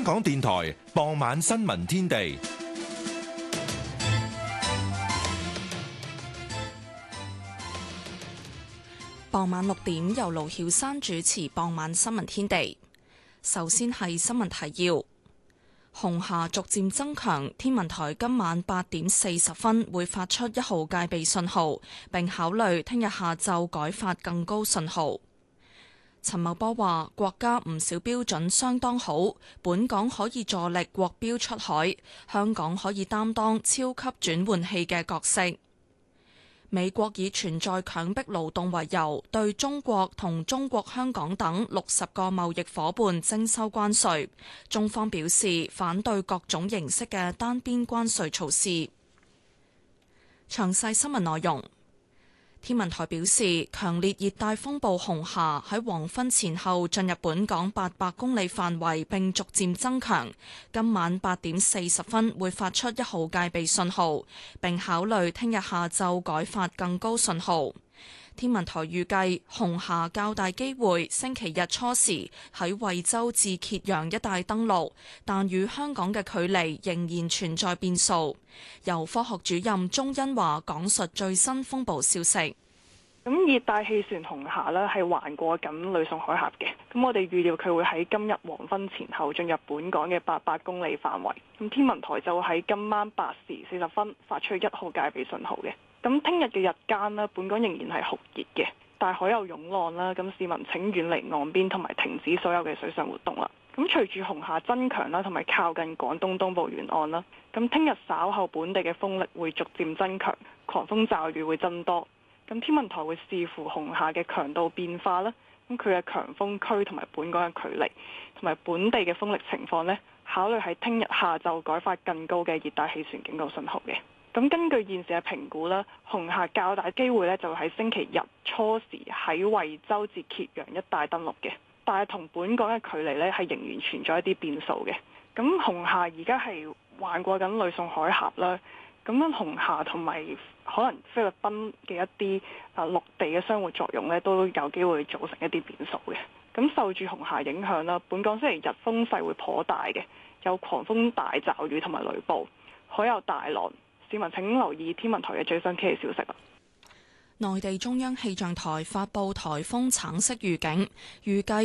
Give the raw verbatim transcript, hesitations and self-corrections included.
港電台傍晚新聞天地。 傍晚六點由盧曉山主持傍晚新聞天地。首先係新聞提要：紅霞逐漸增強，天文台今晚八點四十分會發出一號戒備信號，並考慮聽日下晝改發更高信號。陳茂波話：國家唔少標準相當好，本港可以助力國標出海，香港可以擔當超級轉換器嘅角色。美國以存在強迫勞動為由，對中國同中國香港等六十個貿易夥伴徵收關稅。中方表示反對各種形式嘅單邊關稅措施。詳細新聞內容。天文台表示，強烈熱帶風暴紅霞喺黃昏前後進入本港八百公里範圍，並逐漸增強。今晚八點四十分會發出一號戒備信號，並考慮聽日下晝改發更高信號。天文台預計紅霞較大機會星期日初時喺惠州至揭陽一帶登陸，但與香港嘅距離仍然存在變數。由科學主任鍾欣華講述最新風暴消息。 咁熱帶氣旋紅霞呢係橫過緊呂宋海峽嘅，咁我哋預料佢會喺今日黃昏前後進入本港嘅八百公里範圍。咁天文台就會喺今晚八時四十分發出一號戒備信號嘅。咁聽日嘅日間呢，本港仍然係酷熱嘅，但係海有湧浪啦，咁市民請遠離岸邊同埋停止所有嘅水上活動啦。咁隨住紅霞增強啦，同埋靠近廣東東部沿岸啦，咁聽日稍後本地嘅風力會逐漸增強，狂風驟雨會增多。咁天文台會視乎紅霞嘅強度變化啦，咁佢嘅強風區同埋本港嘅距離同埋本地嘅風力情況呢，考慮喺聽日下晝改發更高嘅熱帶氣旋警告信號嘅。咁根據現時嘅評估啦，紅霞較大機會咧就喺星期日初時喺惠州至揭陽一帶登陸嘅，但係同本港嘅距離咧係仍然存在一啲變數嘅。咁紅霞而家係橫過緊呂宋海峽啦，咁樣紅霞同埋可能菲律賓嘅一啲啊陸地嘅相互作用咧，都有機會造成一啲變數嘅。咁受住紅霞影響啦，本港星期日風勢會頗大嘅，有狂風大驟雨同埋雷暴，海有大浪。市民請留意天文台嘅最新天氣消息啦。 內地中央氣象台發布颱風橙色預警，預計